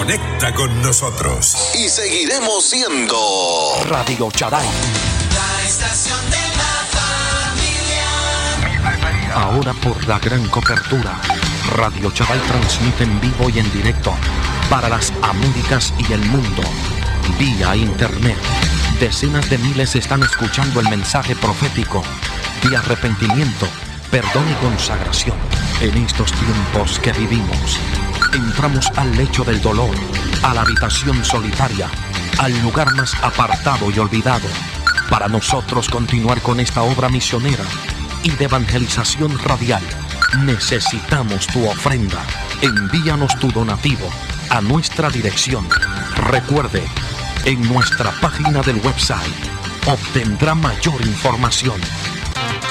Conecta con nosotros. Y seguiremos siendo Radio Charay. La estación de la familia. Ahora por la gran cobertura, Radio Charay transmite en vivo y en directo para las Américas y el mundo. Vía internet, decenas de miles están escuchando el mensaje profético de arrepentimiento, perdón y consagración. En estos tiempos que vivimos, entramos al lecho del dolor, a la habitación solitaria, al lugar más apartado y olvidado, para nosotros continuar con esta obra misionera y de evangelización radial. Necesitamos tu ofrenda. Envíanos tu donativo a nuestra dirección. Recuerde, en nuestra página del website obtendrá mayor información.